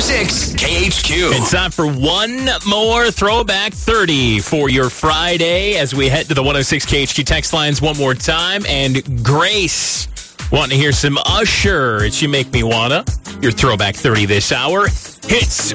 106 KHQ. It's time for one more Throwback 30 for your Friday as we head to the 106 KHQ text lines one more time. And Grace, wanting to hear some Usher. It's You Make Me Wanna. Your Throwback 30 this hour. Hits